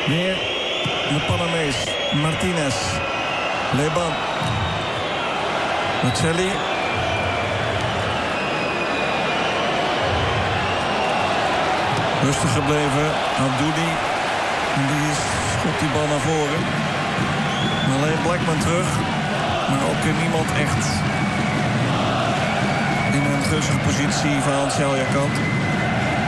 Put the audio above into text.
Weer de Panamees. Martinez. Leban. Marcelli. Rustig gebleven. Abdoudi. Die schopt die bal naar voren. Alleen Blackman terug. Maar ook niemand echt in een gunstige positie van Ansel kant.